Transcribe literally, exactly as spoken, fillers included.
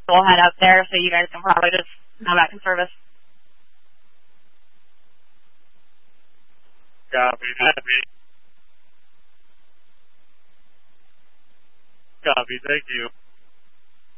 we'll head up there so you guys can probably just come back in service. Copy, copy. Copy, thank you.